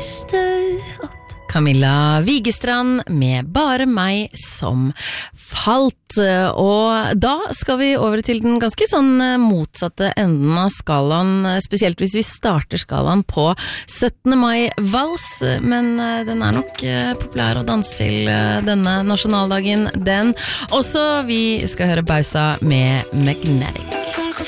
Camilla Vigestrand med Bare meg som falt. Og da skal vi over til den ganske sånn motsatte enden av skalaen, spesielt hvis vi starter skalaen på 17. mai-vals, men den er nok populær å danse til denne nasjonaldagen, den. Også vi skal høre Bausa med Magnetic.